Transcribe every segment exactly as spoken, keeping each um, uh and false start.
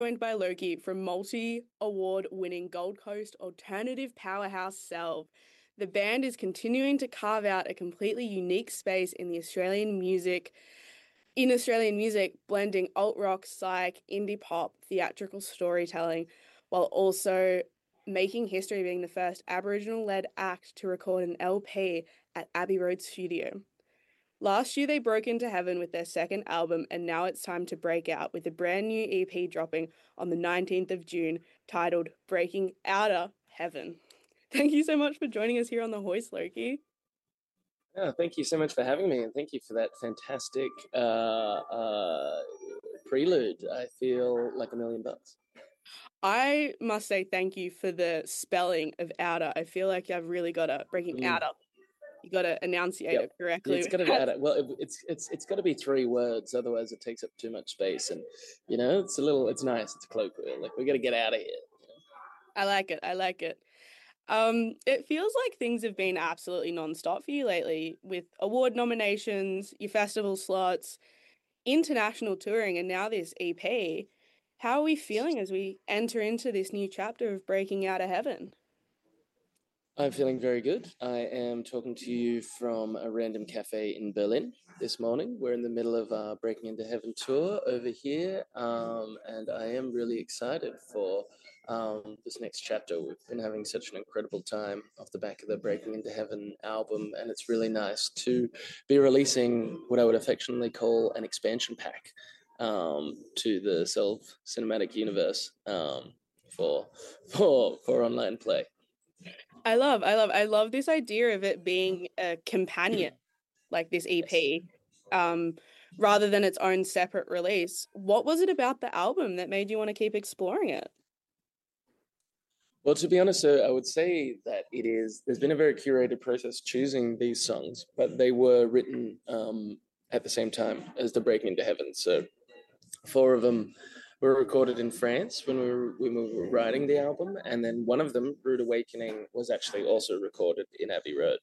Joined by Loki from multi-award winning Gold Coast alternative powerhouse Salve. The band is continuing to carve out a completely unique space in the Australian music, in Australian music, blending alt rock, psych, indie pop, theatrical storytelling, while also making history being the first Aboriginal-led act to record an L P at Abbey Road Studio. Last year, they broke into heaven with their second album, and now it's time to break out with a brand new E P dropping on the nineteenth of June titled Breaking Outta Heaven. Thank you so much for joining us here on The Hoist, Loki. Yeah, thank you so much for having me, and thank you for that fantastic uh, uh, prelude. I feel like a million bucks. I must say thank you for the spelling of outer. I feel like I've really got to breaking mm. outer. You got to enunciate yep. it correctly. It's got to be outer. Well, it, it's it's it's got to be three words, otherwise it takes up too much space. And you know, it's a little, it's nice. It's colloquial. Like we got to get out of here. You know? I like it. I like it. Um, it feels like things have been absolutely non-stop for you lately with award nominations, your festival slots, international touring, and now this E P. How are we feeling as we enter into this new chapter of Breaking Outta Heaven? I'm feeling very good. I am talking to you from a random cafe in Berlin this morning. We're in the middle of our Breaking Into Heaven tour over here, um, and I am really excited for um, this next chapter. We've been having such an incredible time off the back of the Breaking Into Heaven album, and it's really nice to be releasing what I would affectionately call an expansion pack um, to the Salve cinematic universe um, for for for online play. I love, I love, I love this idea of it being a companion, like this E P, um, rather than its own separate release. What was it about the album that made you want to keep exploring it? Well, to be honest, uh, I would say that it is, there's been a very curated process choosing these songs, but they were written um, at the same time as the Breaking Into Heaven. So four of them were recorded in France when we were, when we were writing the album, and then one of them, Rude Awakening, was actually also recorded in Abbey Road.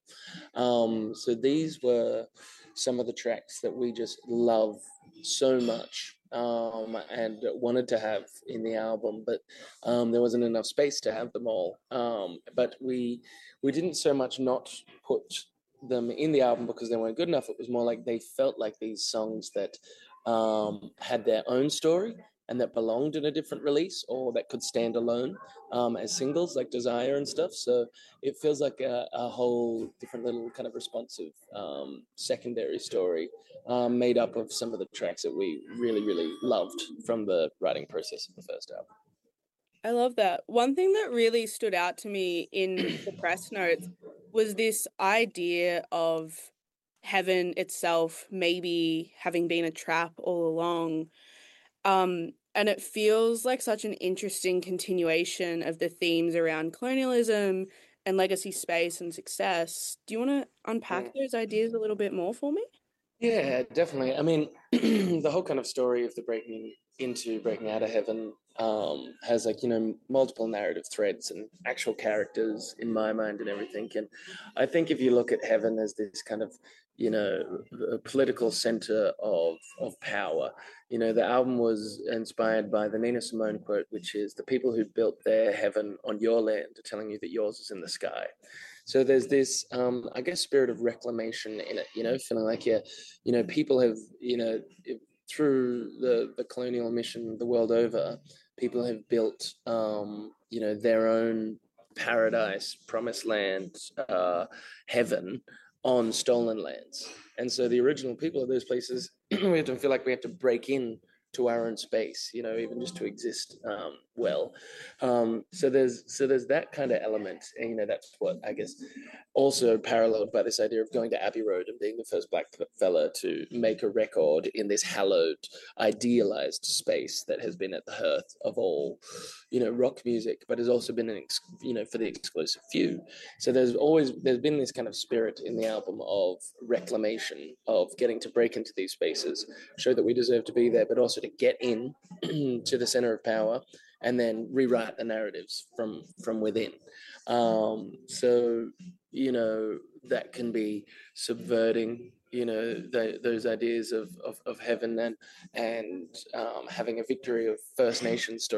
Um, so these were some of the tracks that we just love so much um, and wanted to have in the album, but um, there wasn't enough space to have them all. Um, but we we didn't so much not put them in the album because they weren't good enough. It was more like they felt like these songs that um, had their own story and that belonged in a different release or that could stand alone um, as singles like Desire and stuff. So it feels like a, a whole different little kind of responsive um, secondary story um, made up of some of the tracks that we really, really loved from the writing process of the first album. I love that. One thing that really stood out to me in the press notes was this idea of heaven itself maybe having been a trap all along. Um, and it feels like such an interesting continuation of the themes around colonialism and legacy space and success. Do you want to unpack those ideas a little bit more for me? Yeah, definitely. I mean, the whole kind of story of the breaking into breaking out of heaven um, has like, you know, multiple narrative threads and actual characters in my mind and everything. And I think if you look at heaven as this kind of, you know, a political center of of power, you know, the album was inspired by the Nina Simone quote, which is the people who built their heaven on your land are telling you that yours is in the sky. So there's this, um, I guess, spirit of reclamation in it, you know, feeling like, yeah, you know, people have, you know, through the, the colonial mission the world over, people have built, um, you know, their own paradise, promised land, uh, heaven on stolen lands. And so the original people of those places, we have to feel like we have to break in to our own space, you know, even just to exist um, well. Um, so there's so there's that kind of element, and you know, that's what I guess also paralleled by this idea of going to Abbey Road and being the first black fella to make a record in this hallowed, idealized space that has been at the hearth of all, you know, rock music, but has also been an, ex- you know, for the exclusive few. So there's always there's been this kind of spirit in the album of reclamation, of getting to break into these spaces, show that we deserve to be there, but also to get in to the center of power and then rewrite the narratives from from within. Um, so, you know, that can be subverting you know, the, those ideas of, of, of heaven and and um, having a victory of First Nations stories.